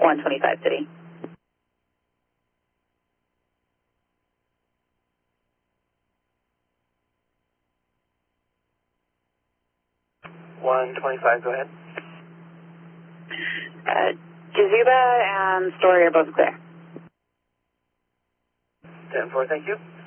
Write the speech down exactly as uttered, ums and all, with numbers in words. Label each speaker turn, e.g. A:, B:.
A: one twenty-five City.
B: one twenty-five, go ahead.
A: Uh, Jazuba and Story are both clear.
B: ten four, thank you.